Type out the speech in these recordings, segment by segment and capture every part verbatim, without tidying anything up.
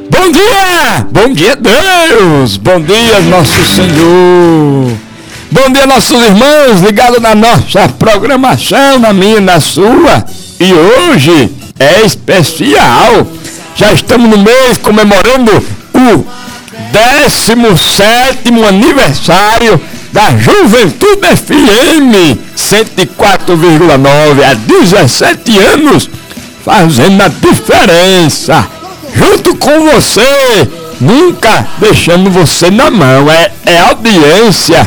Bom dia! Bom dia, Deus! Bom dia, nosso Senhor! Bom dia, nossos irmãos ligados na nossa programação, na minha e na sua. E hoje é especial. Já estamos no mês comemorando o décimo sétimo aniversário da Juventude F M cento e quatro vírgula nove, há dezessete anos, fazendo a diferença. Junto com você, nunca deixando você na mão. É, é audiência,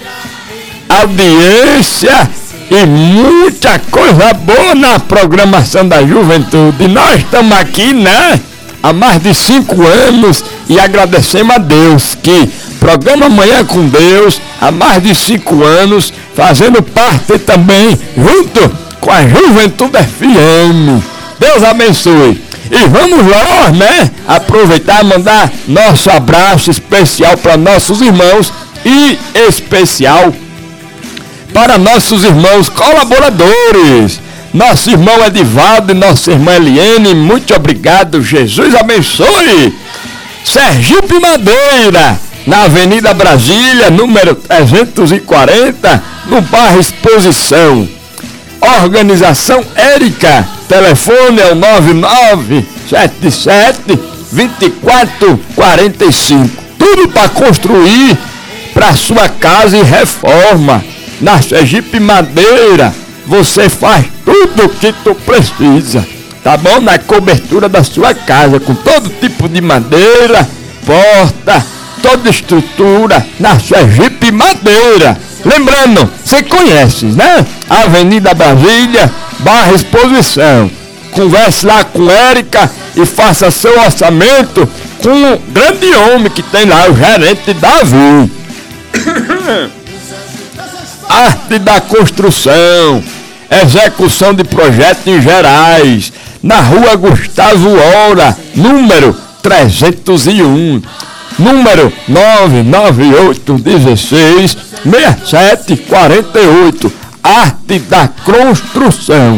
audiência e muita coisa boa na programação da Juventude. Nós estamos aqui, né, há mais de cinco anos e agradecemos a Deus que programa Manhã com Deus há mais de cinco anos, fazendo parte também junto com a Juventude F M. Deus abençoe. E vamos lá, né, aproveitar e mandar nosso abraço especial para nossos irmãos e especial para nossos irmãos colaboradores. Nosso irmão Edivaldo e nossa irmã Eliene, muito obrigado, Jesus abençoe. Sergipe Madeira, na Avenida Brasília, número trezentos e quarenta, no bairro Exposição. Organização Érica, telefone é o nove nove sete sete, dois quatro quatro cinco. Tudo para construir para sua casa e reforma. Na Sergipe Madeira, você faz tudo o que tu precisa, tá bom? Na cobertura da sua casa, com todo tipo de madeira, porta, toda estrutura, na Sergipe Madeira. Lembrando, você conhece, né? Avenida Brasília, barra Exposição. Converse lá com Érica e faça seu orçamento com o grande homem que tem lá, o gerente Davi. Arte da construção, execução de projetos em gerais, na rua Gustavo Ora, número trezentos e um. Número nove nove oito um seis, seis sete quatro oito. Arte da construção.